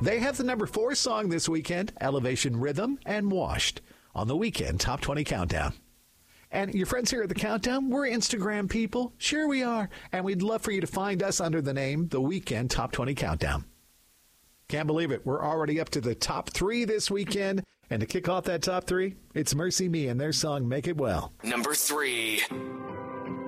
They have the number 4 song this weekend, Elevation Rhythm and Washed, on the Weekend Top 20 Countdown. And your friends here at the Countdown, we're Instagram people. Sure we are. And we'd love for you to find us under the name The Weekend Top 20 Countdown. Can't believe it. We're already up to the top 3 this weekend. And to kick off that top 3, it's Mercy Me and their song Make It Well. Number 3.